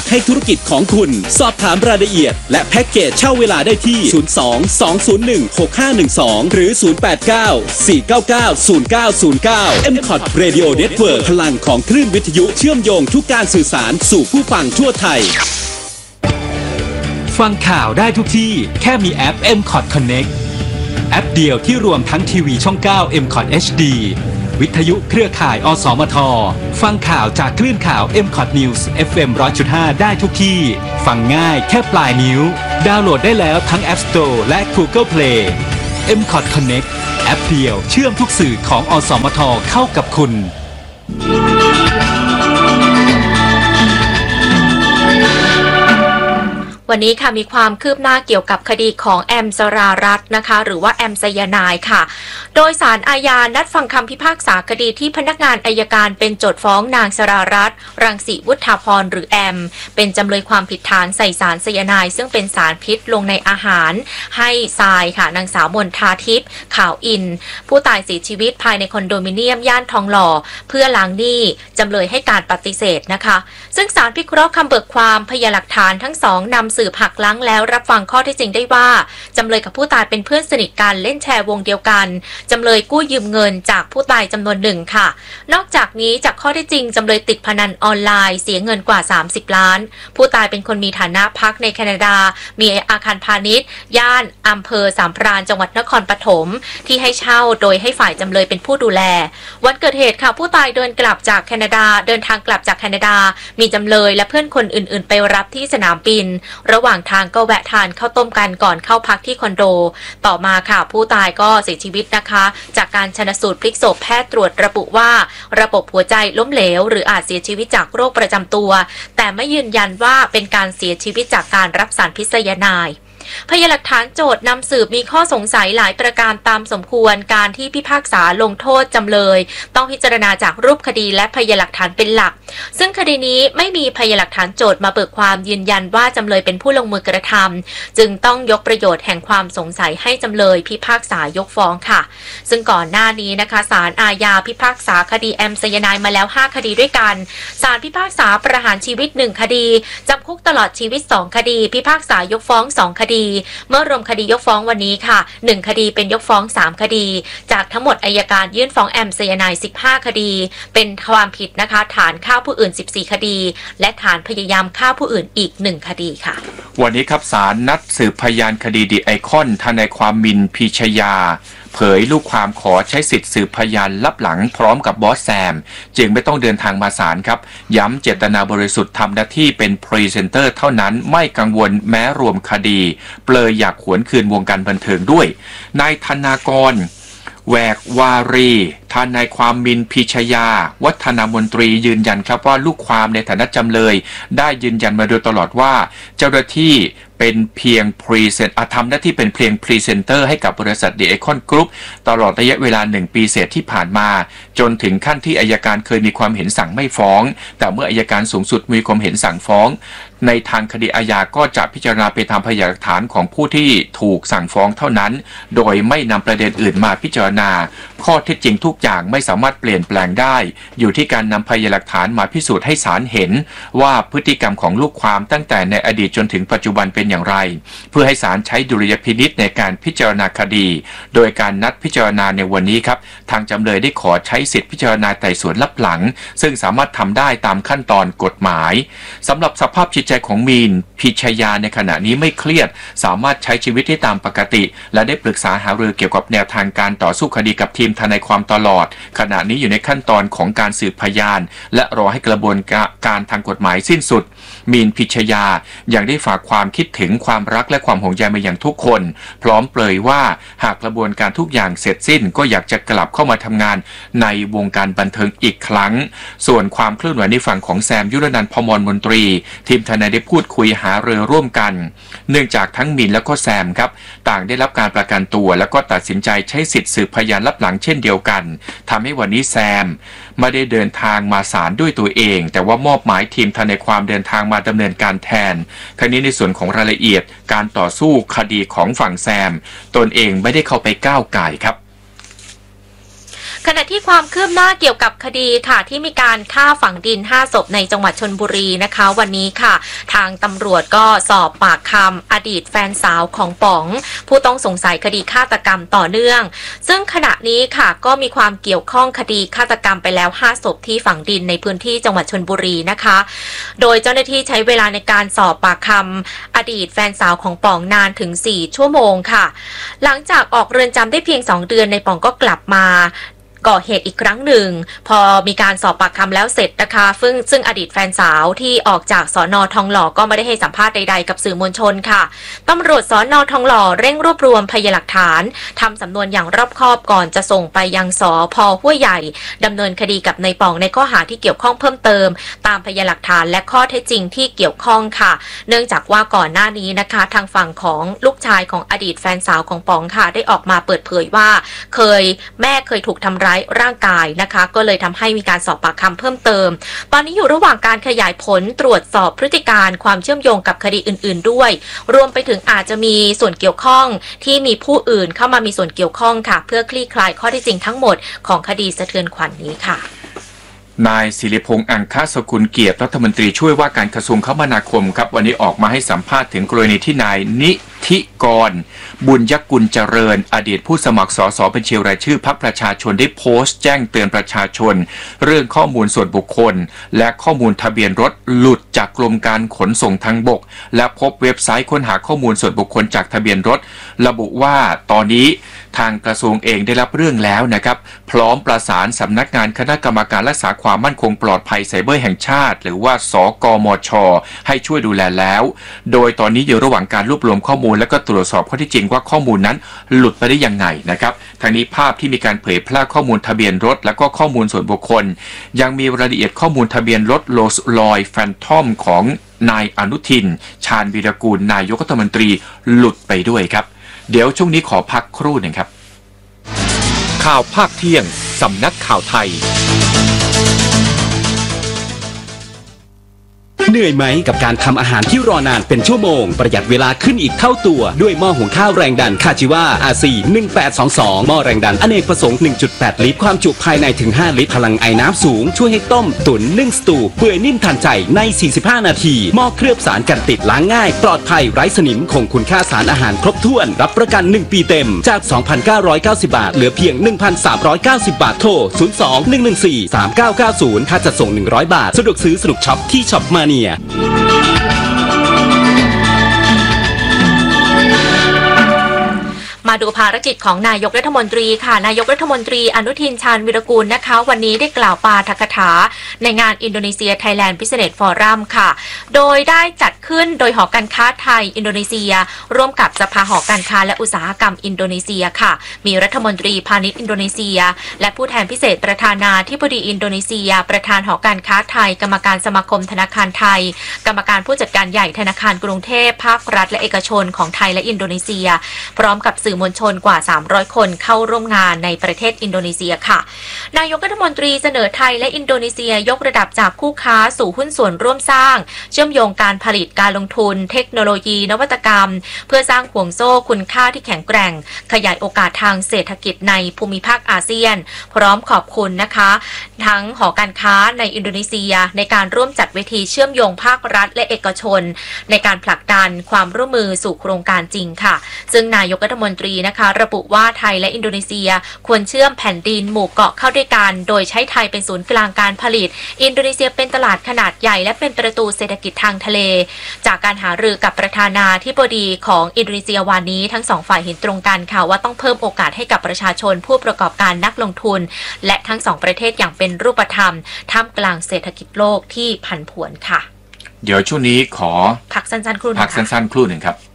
ให้ธุรกิจของคุณสอบถามรายละเอียดและแพ็กเกจเช่าเวลาได้ที่02-201-6512หรือ089-499-0909 MCOT Radio Network พลังของคลื่นวิทยุเชื่อมโยงทุกการสื่อสารสู่ผู้ฟังทั่วไทยฟังข่าวได้ทุกที่แค่มีแอป MCOT Connect แอปเดียวที่รวมทั้งทีวีช่อง 9 MCOT HD วิทยุเครือข่ายอสมทฟังข่าวจากคลื่นข่าว MCOT News FM 100.5 ได้ทุกที่ฟังง่ายแค่ปลายนิ้วดาวน์โหลดได้แล้วทั้ง App Store และ Google Play MCOT Connect แอปเดียวเชื่อมทุกสื่อของอสมทเข้ากับคุณวันนี้ค่ะมีความคืบหน้าเกี่ยวกับคดีของแอมสรารัตน์นะคะหรือว่าแอมไซยาไนด์ค่ะโดยศาลอาญานัดฟังคำพิพากษาคดีที่พนักงานอัยการเป็นโจทก์ฟ้องนางสรารัตน์รังสิวุฒาพรหรือแอมเป็นจำเลยความผิดฐานใส่สารไซยาไนด์ซึ่งเป็นสารพิษลงในอาหารให้ทรายค่ะนางสาวมนทาทิพย์ขาวอินผู้ตายเสียชีวิตภายในคอนโดมิเนียมย่านทองหล่อเพื่อล้างหนี้จำเลยให้การปฏิเสธนะคะซึ่งศาลพิเคราะห์คำเบิกความพยานหลักฐานทั้งสองนำสืบหักล้างแล้วรับฟังข้อเท็จจริงได้ว่าจำเลยกับผู้ตายเป็นเพื่อนสนิทกันเล่นแชร์วงเดียวกันจำเลยกู้ยืมเงินจากผู้ตายจำนวนหนึ่งค่ะนอกจากนี้จากข้อเท็จจริงจำเลยติดพนันออนไลน์เสียเงินกว่า30ล้านผู้ตายเป็นคนมีฐานะพักในแคนาดามีอาคารพาณิชย์ย่านอำเภอสามพรานจังหวัดนครปฐมที่ให้เช่าโดยให้ฝ่ายจำเลยเป็นผู้ดูแลวันเกิดเหตุค่ะผู้ตายเดินทางกลับจากแคนาดามีจำเลยและเพื่อนคนอื่นๆไปรับที่สนามบินระหว่างทางก็แวะทานข้าวต้มกันก่อนเข้าพักที่คอนโดต่อมาค่ะผู้ตายก็เสียชีวิตนะคะจากการชันสูตรพลิกศพแพทย์ตรวจระบุว่าระบบหัวใจล้มเหลวหรืออาจเสียชีวิตจากโรคประจำตัวแต่ไม่ยืนยันว่าเป็นการเสียชีวิตจากการรับสารพิษไซยาไนด์พยานหลักฐานโจทย์นำสืบมีข้อสงสัยหลายประการตามสมควรการที่พิพากษาลงโทษจำเลยต้องพิจารณาจากรูปคดีและพยานหลักฐานเป็นหลักซึ่งคดีนี้ไม่มีพยานหลักฐานโจทย์มาเบิกความยืนยันว่าจำเลยเป็นผู้ลงมือกระทำจึงต้องยกประโยชน์แห่งความสงสัยให้จำเลยพิพากษายกฟ้องค่ะซึ่งก่อนหน้านี้นะคะศาลอาญาพิพากษาคดีแอมไซยาไนด์มาแล้ว5คดีด้วยกันศาลพิพากษาประหารชีวิต1คดีจำคุกตลอดชีวิต2คดีพิพากษายกฟ้อง2คดีเมื่อรวมคดียกฟ้องวันนี้ค่ะ1คดีเป็นยกฟ้อง3คดีจากทั้งหมดอัยการยื่นฟ้องแอมไซยาไนด์15คดีเป็นความผิดนะคะฐานฆ่าผู้อื่น14คดีและฐานพยายามฆ่าผู้อื่นอีก1คดีค่ะวันนี้ครับศาลนัดสืบพยานคดีดีไอคอนทนายความมินพิชยาเผยลูกความขอใช้สิทธิ์สืบพยานลับหลังพร้อมกับบอสแซมจึงไม่ต้องเดินทางมาศาลครับย้ำเจตนาบริสุทธิ์ทำหน้าที่เป็นพรีเซนเตอร์เท่านั้นไม่กังวลแม้รวมคดีเปลยอยากหวนคืนวงการบันเทิงด้วยนายธนากรแวกวารีทนายความมินพิชยาวัฒนามนตรียืนยันครับว่าลูกความในฐานะจำเลยได้ยืนยันมาโดยตลอดว่าเจ้าหน้าที่เป็นเพียงทำหน้าที่เป็นเพียงพรีเซนเตอร์ให้กับบริษัท The Icon Group ตลอดระยะเวลา1ปีเศษที่ผ่านมาจนถึงขั้นที่อัยการเคยมีความเห็นสั่งไม่ฟ้องแต่เมื่ออัยการสูงสุดมีความเห็นสั่งฟ้องในทางคดีอาญาก็จะพิจารณาไปตามพยานหลักฐานของผู้ที่ถูกสั่งฟ้องเท่านั้นโดยไม่นำประเด็นอื่นมาพิจารณาข้อเท็จจริงทุกอย่างไม่สามารถเปลี่ยนแปลงได้อยู่ที่การนำพยานหลักฐานมาพิสูจน์ให้ศาลเห็นว่าพฤติกรรมของลูกความตั้งแต่ในอดีตจนถึงปัจจุบันเป็นอย่างไรเพื่อให้ศาลใช้ดุลยพินิจในการพิจารณาคดีโดยการนัดพิจารณาในวันนี้ครับทางจำเลยได้ขอใช้สิทธิพิจารณาไต่สวนลับหลังซึ่งสามารถทำได้ตามขั้นตอนกฎหมายสำหรับสภาพจิตใจของมีนพิชยาในขณะนี้ไม่เครียดสามารถใช้ชีวิตได้ตามปกติและได้ปรึกษาหารือเกี่ยวกับแนวทางการต่อสู้คดีกับทีมทนายความตลอดขณะนี้อยู่ในขั้นตอนของการสืบพยานและรอให้กระบวนการทางกฎหมายสิ้นสุดมีนพิชยายังได้ฝากความคิดถึงความรักและความห่วงใยมาอย่างทุกคนพร้อมเปรยว่าหากกระบวนการทุกอย่างเสร็จสิ้นก็อยากจะกลับเข้ามาทำงานในวงการบันเทิงอีกครั้งส่วนความเคลื่อนไหวในฝั่งของแซมยุรนันท์ พมรมนตรีทีมทนายได้พูดคุยหารือร่วมกันเนื่องจากทั้งมีนและก็แซมครับต่างได้รับการประกันตัวแล้วก็ตัดสินใจใช้สิทธิสืบพยานลับหลังเช่นเดียวกันทำให้วันนี้แซมไม่ได้เดินทางมาศาลด้วยตัวเองแต่ว่ามอบหมายทีมทนายความเดินทางมาดำเนินการแทนครั้งนี้ในส่วนของรายละเอียดการต่อสู้คดีของฝั่งแซมตนเองไม่ได้เข้าไปก้าวก่ายครับขณะที่ความคืบหน้าเกี่ยวกับคดีค่ะที่มีการฆ่าฝังดิน5ศพในจังหวัดชลบุรีนะคะวันนี้ค่ะทางตำรวจก็สอบปากคำอดีตแฟนสาวของป๋องผู้ต้องสงสัยคดีฆาตกรรมต่อเนื่องซึ่งขณะนี้ค่ะก็มีความเกี่ยวข้องคดีฆาตกรรมไปแล้ว5ศพที่ฝังดินในพื้นที่จังหวัดชลบุรีนะคะโดยเจ้าหน้าที่ใช้เวลาในการสอบปากคำอดีตแฟนสาวของป๋องนานถึง4ชั่วโมงค่ะหลังจากออกเรือนจำได้เพียง2 เดือนในป๋องก็กลับมาก่อเหตุอีกครั้งหนึ่งพอมีการสอบปากคำแล้วเสร็จนะคะซึ่งอดีตแฟนสาวที่ออกจากสน.ทองหล่อก็ไม่ได้ให้สัมภาษณ์ใดๆกับสื่อมวลชนค่ะตำรวจสน.ทองหล่อเร่งรวบรวมพยานหลักฐานทำสำนวนอย่างรอบคอบก่อนจะส่งไปยังสภ.ห้วยใหญ่ดำเนินคดีกับนายป๋องในข้อหาที่เกี่ยวข้องเพิ่มเติมตามพยานหลักฐานและข้อเท็จจริงที่เกี่ยวข้องค่ะเนื่องจากว่าก่อนหน้านี้นะคะทางฝั่งของลูกชายของอดีตแฟนสาวของป๋องค่ะได้ออกมาเปิดเผยว่าแม่เคยถูกทำร้ายร่างกายนะคะก็เลยทำให้มีการสอบปากคำเพิ่มเติมตอนนี้อยู่ระหว่างการขยายผลตรวจสอบพฤติการความเชื่อมโยงกับคดีอื่นๆด้วยรวมไปถึงอาจจะมีส่วนเกี่ยวข้องที่มีผู้อื่นเข้ามามีส่วนเกี่ยวข้องค่ะเพื่อคลี่คลายข้อเท็จจริงทั้งหมดของคดีสะเทือนขวัญนี้ค่ะนายศิริพงษ์อังคสกุลเกียรติรัฐมนตรีช่วยว่าการกระทรวงคมนาคมครับวันนี้ออกมาให้สัมภาษณ์ถึงกรณีที่นายนิธิกรบุญยกุลเจริญอดีตผู้สมัครสสบัญชีรายชื่อพรรคประชาชนได้โพสต์แจ้งเตือนประชาชนเรื่องข้อมูลส่วนบุคคลและข้อมูลทะเบียนรถหลุดจากกรมการขนส่งทางบกและพบเว็บไซต์ค้นหาข้อมูลส่วนบุคคลจากทะเบียนรถระบุว่าตอนนี้ทางกระทรวงเองได้รับเรื่องแล้วนะครับพร้อมประสานสำนักงานคณะกรรมการรักษาความมั่นคงปลอดภัยไซเบอร์แห่งชาติหรือว่าสกมช.ให้ช่วยดูแลแล้วโดยตอนนี้อยู่ระหว่างการรวบรวมข้อมูลและก็ตรวจสอบข้อเท็จจริงว่าข้อมูลนั้นหลุดไปได้ยังไงนะครับทางนี้ภาพที่มีการเผยแพร่ข้อมูลทะเบียนรถและก็ข้อมูลส่วนบุคคลยังมีรายละเอียดข้อมูลทะเบียนรถโรลส์รอยซ์แฟนทอมของนายอนุทินชาญวีรกูลนายกรัฐมนตรีหลุดไปด้วยครับเดี๋ยวช่วงนี้ขอพักครู่หนึ่งครับข่าวภาคเที่ยงสำนักข่าวไทยเหนื่อยไหมกับการทำอาหารที่รอนานเป็นชั่วโมงประหยัดเวลาขึ้นอีกเท่าตัวด้วยหม้อหุงข้าวแรงดันคาจิวา RC 1822หม้อแรงดันอเนกประสงค์ 1.8 ลิตรความจุภายในถึง5ลิตรพลังไอน้ำสูงช่วยให้ต้มตุ๋นนึ่งสตูเปื่อยนิ่มทันใจใน45นาทีหม้อเคลือบสารกันติดล้างง่ายปลอดภัยไร้สนิมคงคุณค่าสารอาหารครบถ้วนรับประกัน1ปีเต็มจาก 2,990 บาทเหลือเพียง 1,390 บาทโทร 02-114-3990 ค่าจัดส่ง100 บาทสะดวกซื้อสนุกช็อปที่ช็อปมาเนียมาดูภารกิจของนายกรัฐมนตรีค่ะนายกรัฐมนตรีอนุทินชาญวิรกูลนะคะวันนี้ได้กล่าวปาฐกถาในงานอินโดนีเซียไทยแลนด์บิสเนสฟอรัมค่ะโดยได้จัดขึ้นโดยหอการค้าไทยอินโดนีเซียร่วมกับสภาหอการค้าและอุตสาหกรรมอินโดนีเซียค่ะมีรัฐมนตรีพาณิชย์อินโดนีเซียและผู้แทนพิเศษประธานาธิบดีอินโดนีเซียประธานหอการค้าไทยกรรมการสมาคมธนาคารไทยกรรมการผู้จัดการใหญ่ธนาคารกรุงเทพภาครัฐและเอกชนของไทยและอินโดนีเซียพร้อมกับสื่อมวลชนกว่า300คนเข้าร่วมงานในประเทศอินโดนีเซียค่ะนายกรัฐมนตรีเสนอไทยและอินโดนีเซียยกระดับจากคู่ค้าสู่หุ้นส่วนร่วมสร้างเชื่อมโยงการผลิตการลงทุนเทคโนโลยีนวัตกรรมเพื่อสร้างห่วงโซ่คุณค่าที่แข็งแกร่งขยายโอกาสทางเศรษฐกิจในภูมิภาคอาเซียนพร้อมขอบคุณนะคะทั้งหอการค้าในอินโดนีเซียในการร่วมจัดเวทีเชื่อมโยงภาครัฐและเอกชนในการผลักดันความร่วมมือสู่โครงการจริงค่ะซึ่งนายกรัฐมนตรีนะคะระบุว่าไทยและอินโดนีเซียควรเชื่อมแผ่นดินหมู่เกาะเข้าด้วยกันโดยใช้ไทยเป็นศูนย์กลางการผลิตอินโดนีเซียเป็นตลาดขนาดใหญ่และเป็นประตูเศรษฐกิจทางทะเลจากการหารือกับประธานาธิบดีของอินโดนีเซียวันนี้ทั้งสองฝ่ายเห็นตรงกันค่ะว่าต้องเพิ่มโอกาสให้กับประชาชนผู้ประกอบการนักลงทุนและทั้งสองประเทศอย่างเป็นรูปธรรมท่ามกลางเศรษฐกิจโลกที่ผันผวนค่ะเดี๋ยวช่วงนี้ขอพักสั้นๆครู่หนึ่งครับ